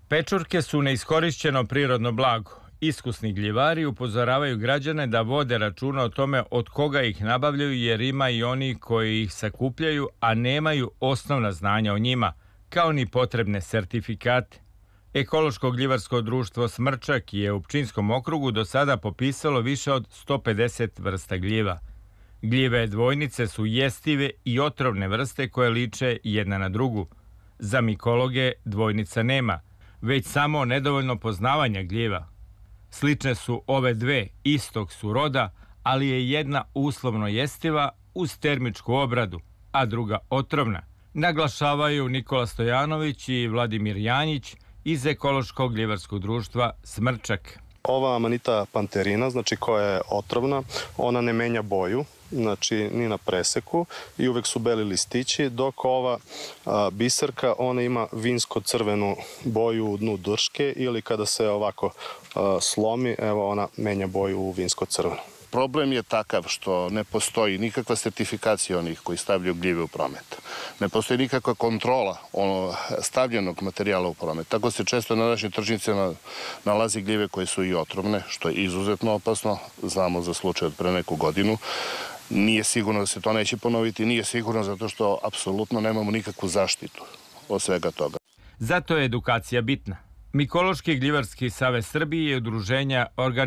Pečurke su neiskorišćeno prirodno blago. Iskusni gljivari upozoravaju građane da vode računa o tome od koga ih nabavljaju, jer ima i oni koji ih sakupljaju, a nemaju osnovna znanja o njima, kao ni potrebne sertifikate. Ekološko gljivarsko društvo Smrčak je u Pčinjskom okrugu do sada popisalo više od 150 vrsta gljiva. Gljive dvojnice su jestive i otrovne vrste koje liče jedna na drugu. Za mikologe dvojnica nema, već samo nedovoljno poznavanja gljiva. Slične su ove dve, istog su roda, ali je jedna uslovno jestiva uz termičku obradu, a druga otrovna, naglašavaju Nikola Stojanović i Vladimir Janjić iz Ekološkog gljivarskog društva Smrčak. Ova Amanita panterina, znači koja je otrovna, ona ne menja boju, znači ni na preseku i uvek su beli listići, dok ova biserka, ona ima vinsko-crvenu boju u dnu drške ili kada se ovako slomi, evo ona menja boju u vinsko-crvenu. Problem je takav što ne postoji nikakva sertifikacija onih koji stavljaju gljive u promet. Ne postoji nikakva kontrola stavljenog materijala u promet. Tako se često na našim tržnicama nalazi gljive koje su i otrovne, što je izuzetno opasno. Znamo za slučaj od pre neku godinu. Nije sigurno da se to neće ponoviti, nije sigurno zato što apsolutno nemamo nikakvu zaštitu od svega toga. Zato je edukacija bitna. Mikološki gljivarski savez Srbije i udruženja